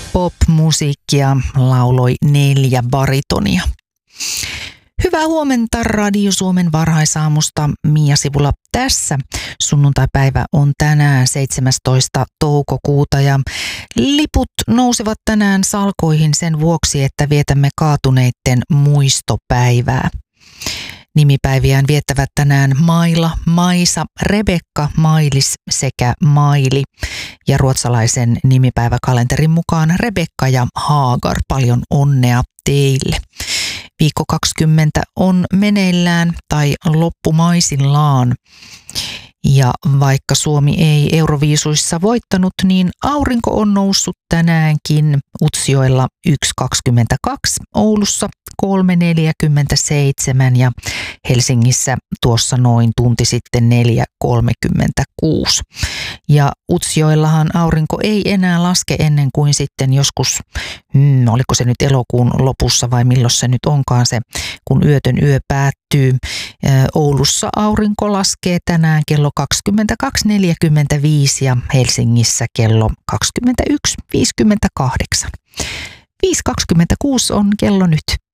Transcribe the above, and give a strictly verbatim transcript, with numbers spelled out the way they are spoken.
pop-musiikkia lauloi neljä baritonia. Hyvää huomenta Radio Suomen varhaisaamusta. Mia Sivula tässä. Sunnuntaipäivä on tänään seitsemästoista toukokuuta ja liput nousevat tänään salkoihin sen vuoksi, että vietämme kaatuneitten muistopäivää. Nimipäiviään viettävät tänään Maila, Maisa, Rebekka, Mailis sekä Maili. Ja ruotsalaisen nimipäiväkalenterin mukaan Rebekka ja Haagar. Paljon onnea teille. Viikko kaksikymmentä on meneillään tai loppumaisillaan. Ja vaikka Suomi ei Euroviisuissa voittanut, niin aurinko on noussut tänäänkin Utsjoella yksi kaksikymmentäkaksi, Oulussa kolme neljäkymmentäseitsemän ja Helsingissä tuossa noin tunti sitten neljä kolmekymmentäkuusi. Ja Utsjoellahan aurinko ei enää laske ennen kuin sitten joskus, hmm, oliko se nyt elokuun lopussa vai milloin se nyt onkaan se, kun yötön yö päättyy. Oulussa aurinko laskee tänään kello kaksikymmentäkaksi neljäkymmentäviisi ja Helsingissä kello kaksikymmentäyksi viisikymmentäkahdeksan. viisi kaksikymmentäkuusi on kello nyt.